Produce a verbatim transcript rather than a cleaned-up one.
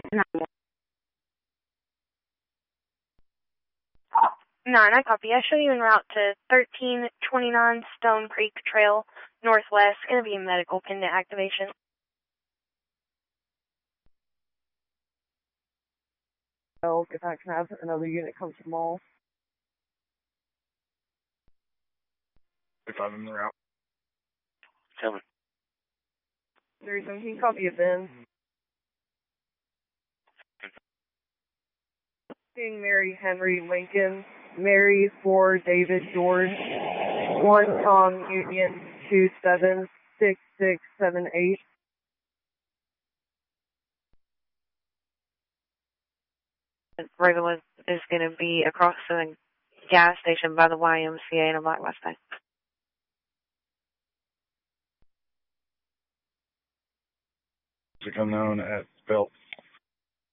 Nine, I copy. I show you en route to thirteen twenty-nine Stone Creek Trail, northwest. Going to be a medical pendant activation. Oh, if I can have another unit come to the mall. If I'm in the route. Tell me. three seventeen, copy it, Ben. Seeing Mary Henry Lincoln, Mary for David George, one Tom Union two seven six six seven eight. Ravenwood is going to be across the gas station by the Y M C A in a black Mustang. To come known as Belt